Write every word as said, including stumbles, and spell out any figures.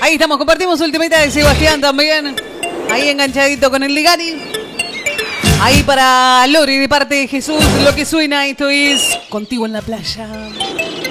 Ahí estamos, compartimos ultimita de Sebastián también. Ahí enganchadito con el Ligari. Ahí para Lori de parte de Jesús, lo que suena, esto es Contigo en la Playa.